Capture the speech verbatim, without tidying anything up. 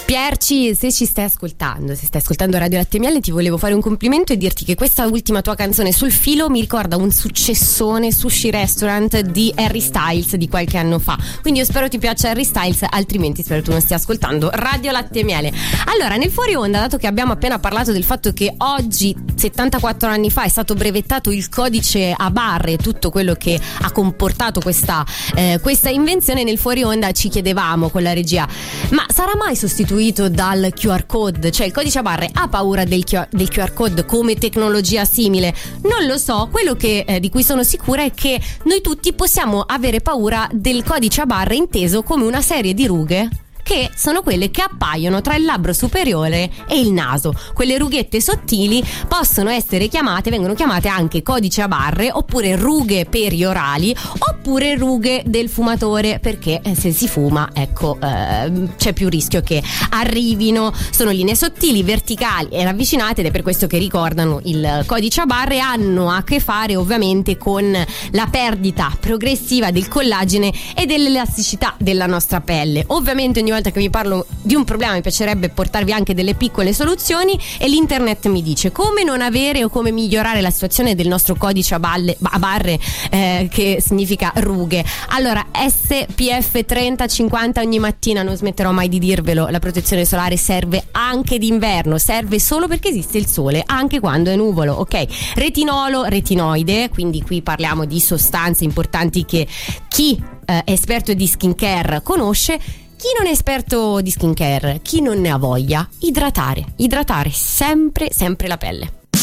Pierci, se ci stai ascoltando, se stai ascoltando Radio Latte Miele, ti volevo fare un complimento e dirti che questa ultima tua canzone, Sul filo, mi ricorda un successone Sushi Restaurant di Harry Styles di qualche anno fa. Quindi io spero ti piaccia Harry Styles, altrimenti spero tu non stia ascoltando Radio Latte Miele. Allora, nel fuori onda, dato che abbiamo appena parlato del fatto che oggi, settantaquattro anni fa, è stato brevettato il codice a barre e tutto quello che ha comportato questa, eh, questa invenzione, nel fuori onda ci chiedevamo con la regia: ma sarà mai sostituito dal Q R code? Cioè il codice a barre ha paura del, Q R, del Q R code come tecnologia simile? Non lo so, quello che, eh, di cui sono sicura è che noi tutti possiamo avere paura del codice a barre inteso come una serie di rughe che sono quelle che appaiono tra il labbro superiore e il naso. Quelle rughette sottili possono essere chiamate, vengono chiamate anche codice a barre, oppure rughe periorali, oppure rughe del fumatore, perché se si fuma, ecco, eh, c'è più rischio che arrivino. Sono linee sottili, verticali e ravvicinate, ed è per questo che ricordano il codice a barre. Hanno a che fare ovviamente con la perdita progressiva del collagene e dell'elasticità della nostra pelle. Ovviamente ogni volta che vi parlo di un problema mi piacerebbe portarvi anche delle piccole soluzioni, e l'internet mi dice come non avere o come migliorare la situazione del nostro codice a, balle, a barre, eh, che significa rughe. Allora, S P F trenta cinquanta ogni mattina, non smetterò mai di dirvelo. La protezione solare serve anche d'inverno, serve solo perché esiste il sole, anche quando è nuvolo, ok? Retinolo, retinoide, quindi qui parliamo di sostanze importanti che chi eh, è esperto di skincare conosce. Chi non è esperto di skincare, chi non ne ha voglia, idratare, idratare sempre, sempre la pelle.